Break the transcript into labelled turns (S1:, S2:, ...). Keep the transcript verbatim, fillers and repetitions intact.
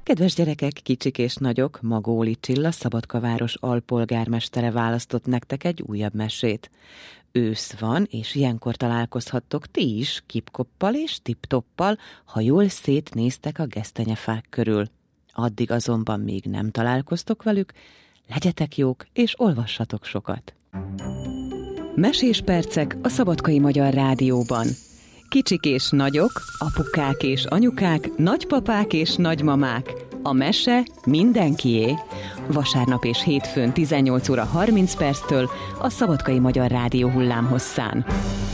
S1: Kedves gyerekek, kicsik és nagyok, Magóli Csilla, Szabadkaváros alpolgármestere választott nektek egy újabb mesét. Ősz van, és ilyenkor találkozhattok ti is Kipkoppal és Tiptoppal, ha jól szétnéztek a gesztenyefák körül. Addig azonban még nem találkoztok velük, legyetek jók és olvassatok sokat. Mesés percek a Szabadkai Magyar Rádióban. Kicsik és nagyok, apukák és anyukák, nagypapák és nagymamák. A mese mindenkié. Vasárnap és hétfőn tizennyolc óra harminc perctől a Szabadkai Magyar Rádió hullámhosszán.